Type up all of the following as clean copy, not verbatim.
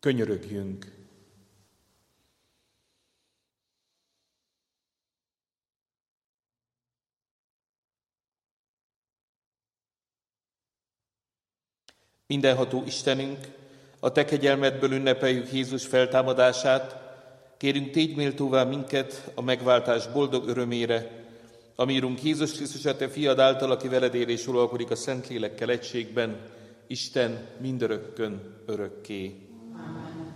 Könyörögjünk! Mindenható Istenünk, a Te kegyelmedből ünnepeljük Jézus feltámadását, kérünk, tégy méltóvá minket a megváltás boldog örömére, ami Urunk Jézus Krisztus, a Te fiad által, aki veled él és uralkodik a Szentlélekkel egységben, Isten mindörökkön örökké. Amen.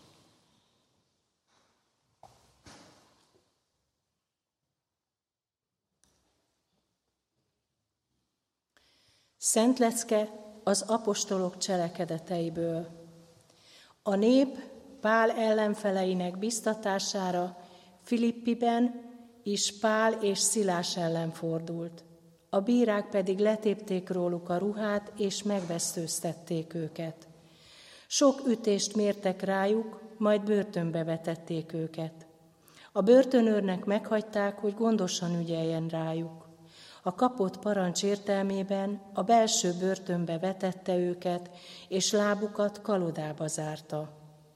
Szent lecke az apostolok cselekedeteiből. A nép Pál ellenfeleinek biztatására Filippiben is Pál és Szilás ellen fordult. A bírák pedig letépték róluk a ruhát, és megvesztőztették őket. Sok ütést mértek rájuk, majd börtönbe vetették őket. A börtönőrnek meghagyták, hogy gondosan ügyeljen rájuk. A kapott parancs értelmében a belső börtönbe vetette őket, és lábukat kalodába zárta.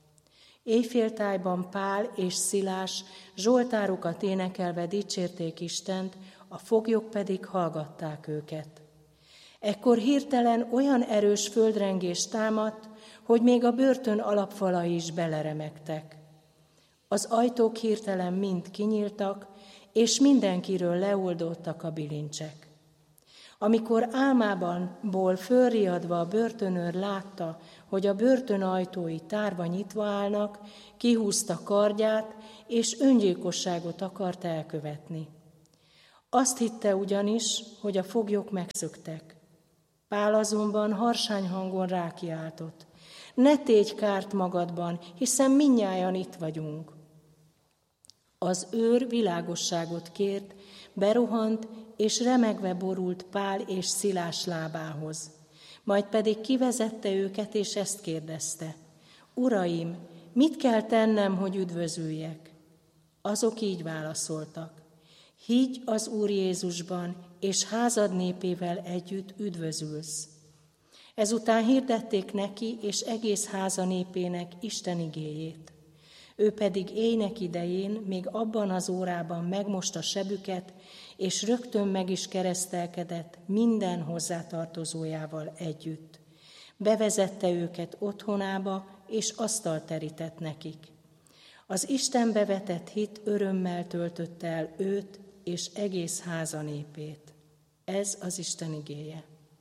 Éjféltájban Pál és Szilás zsoltárokat énekelve dicsérték Istent, a foglyok pedig hallgatták őket. Ekkor hirtelen olyan erős földrengés támadt, hogy még a börtön alapfalai is beleremegtek. Az ajtók hirtelen mind kinyíltak, és mindenkiről leoldódtak a bilincsek. Amikor álmából fölriadva a börtönőr látta, hogy a börtön ajtói tárva nyitva állnak, kihúzta kardját, és öngyilkosságot akart elkövetni. Azt hitte ugyanis, hogy a foglyok megszöktek. Pál azonban harsány hangon rákiáltott: ne tégy kárt magadban, hiszen mindnyájan itt vagyunk. Az őr világosságot kért, berohant, és remegve borult Pál és Szilás lábához. Majd pedig kivezette őket, és ezt kérdezte: Uraim, mit kell tennem, hogy üdvözüljek? Azok így válaszoltak: higgy az Úr Jézusban, és házad népével együtt üdvözülsz. Ezután hirdették neki és egész háza népének Isten igéjét. Ő pedig éjnek idején, még abban az órában megmosta sebüket, és rögtön meg is keresztelkedett minden hozzátartozójával együtt. Bevezette őket otthonába, és asztalt terített nekik. Az Istenbe vetett hit örömmel töltötte el őt és egész háza népét. Ez az Isten igéje.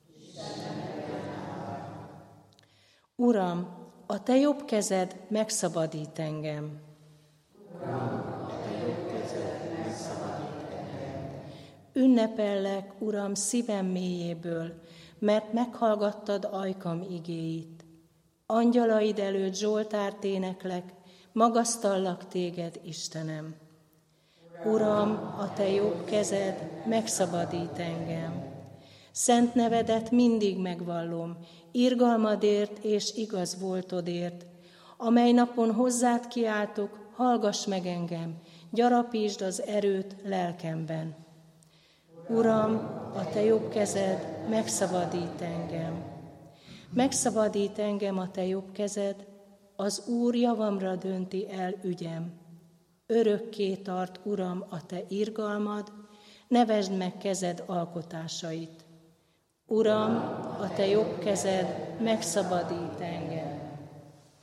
Uram, a Te jobb kezed megszabadít engem. Uram, a Te jobb kezed megszabadít engem. Ünnepellek, Uram, szívem mélyéből, mert meghallgattad ajkam igéit. Angyalaid előtt zsoltárt éneklek, magasztallak téged, Istenem. Uram, a Te jobb kezed megszabadít engem. Szent nevedet mindig megvallom, irgalmadért és igaz voltodért, amely napon hozzád kiáltok, hallgass meg engem, gyarapítsd az erőt lelkemben. Uram, a Te jobb kezed megszabadít engem. Megszabadít engem a Te jobb kezed, az Úr javamra dönti el ügyem. Örökké tart, Uram, a Te irgalmad, nevesd meg kezed alkotásait. Uram, a Te jobb kezed megszabadít engem.